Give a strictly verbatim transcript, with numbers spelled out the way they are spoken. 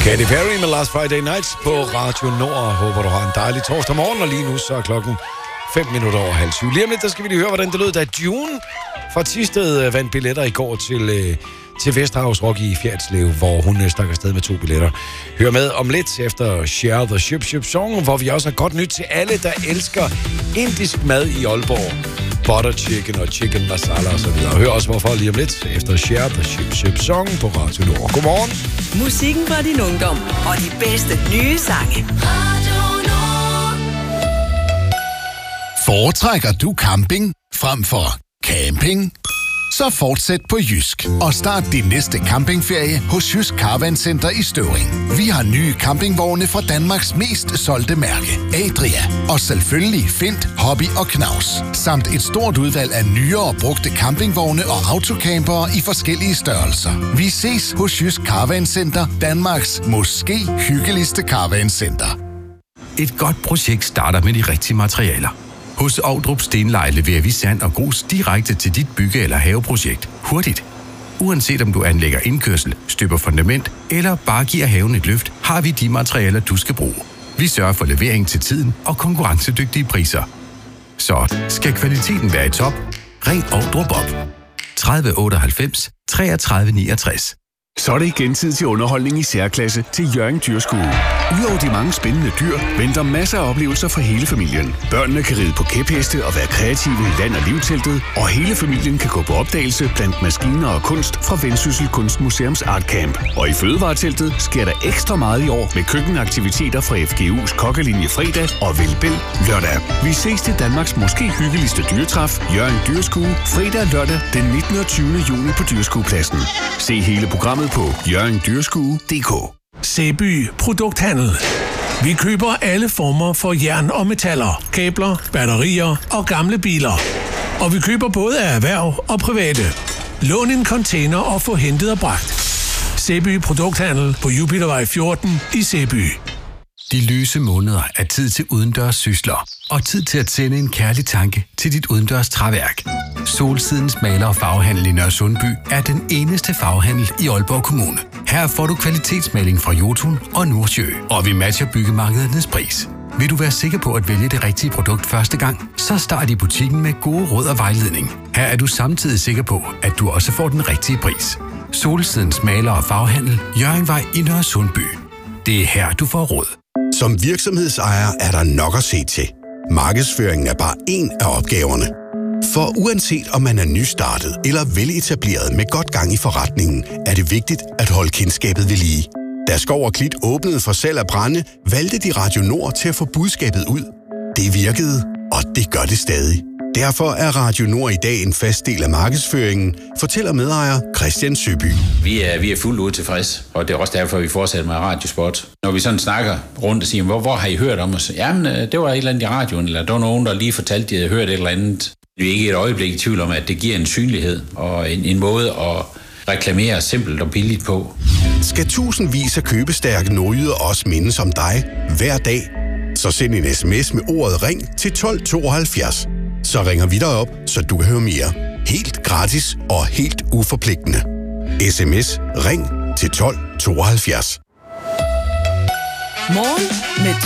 Katy Perry med Last Friday Nights på Radio Nord. Håber, du har en dejlig torsdag morgen, og lige nu så er klokken fem minutter over halv syv. Lige om lidt, der skal vi lige høre, hvordan det lød, da June fra Thisted vandt billetter i går til, til Vesterhavs Rock i Fjerdslev, hvor hun stak afsted med to billetter. Hør med om lidt efter Share the Ship Ship Song, hvor vi også har godt nyt til alle, der elsker indisk mad i Aalborg. Butter chicken og chicken masala og så videre. Hør også hvorfor lige om lidt efter Share the Ship Ship Song på Radio Nord. Godmorgen. Musikken fra din ungdom og de bedste nye sange. Radio Nord. Foretrækker du camping frem for camping? Så fortsæt på Jysk og start din næste campingferie hos Jysk Caravan Center i Støvring. Vi har nye campingvogne fra Danmarks mest solgte mærke, Adria. Og selvfølgelig Fint, Hobby og Knaus. Samt et stort udvalg af nyere og brugte campingvogne og autocampere i forskellige størrelser. Vi ses hos Jysk Caravan Center, Danmarks måske hyggeligste caravan center. Et godt projekt starter med de rigtige materialer. Hos Ovdrup Stenlej leverer vi sand og grus direkte til dit bygge- eller haveprojekt. Hurtigt. Uanset om du anlægger indkørsel, støber fundament eller bare giver haven et løft, har vi de materialer, du skal bruge. Vi sørger for levering til tiden og konkurrencedygtige priser. Så skal kvaliteten være i top, ring Ovdrup op. tredive otteoghalvfems treogtredive niogtres. Så er det igen tid til underholdning i særklasse til Hjørring Dyrskue. Udover de mange spændende dyr, venter masser af oplevelser for hele familien. Børnene kan ride på kæpheste og være kreative i land- og livteltet, og hele familien kan gå på opdagelse blandt maskiner og kunst fra Vendsyssel Kunstmuseums Art Camp. Og i fødevareteltet sker der ekstra meget i år med køkkenaktiviteter fra F G U's kokkelinje fredag og Velbel lørdag. Vi ses til Danmarks måske hyggeligste dyretræf, Hjørring Dyrskue, fredag og lørdag den nittende og tyvende juni på Dyrskuepladsen. Se hele programmet på hjørring dyrskue punktum d k. Sæby Produkthandel. Vi køber alle former for jern og metaller, kabler, batterier og gamle biler. Og vi køber både af erhverv og private. Lån en container og få hentet og bragt. Sæby Produkthandel på Jupitervej fjorten i Sæby. De lyse måneder er tid til udendørs sysler, og tid til at sende en kærlig tanke til dit udendørs træværk. Solsidens maler- og farvehandel i Nørresundby er den eneste farvehandel i Aalborg Kommune. Her får du kvalitetsmaling fra Jotun og Nordsjø, og vi matcher byggemarkedernes pris. Vil du være sikker på at vælge det rigtige produkt første gang, så start i butikken med gode råd og vejledning. Her er du samtidig sikker på, at du også får den rigtige pris. Solsidens maler- og farvehandel, Hjørringvej i Nørresundby. Det er her, du får råd. Som virksomhedsejer er der nok at se til. Markedsføringen er bare en af opgaverne. For uanset om man er nystartet eller veletableret med godt gang i forretningen, er det vigtigt at holde kendskabet ved lige. Da Skov og Klit åbnede for salg af brænde, valgte de Radio Nord til at få budskabet ud. Det virkede, og det gør det stadig. Derfor er Radio Nord i dag en fast del af markedsføringen, fortæller medejer Christian Søby. Vi er, vi er fuldt ud tilfreds, og det er også derfor, vi fortsætter med radiosport. Når vi sådan snakker rundt og siger, hvor, hvor har I hørt om os? Jamen, det var et eller andet i radioen, eller der var nogen, der lige fortalte, at de havde hørt et eller andet. Vi er ikke et øjeblik i tvivl om, at det giver en synlighed og en, en måde at reklamere simpelt og billigt på. Skal tusindvis af købestærke nordjyder også mindes om dig hver dag? Så send en sms med ordet ring til tolv tooghalvfjerds. Så ringer vi dig op, så du kan høre mere. Helt gratis og helt uforpligtende. S M S ring til tolv tooghalvfjerds. Morgen med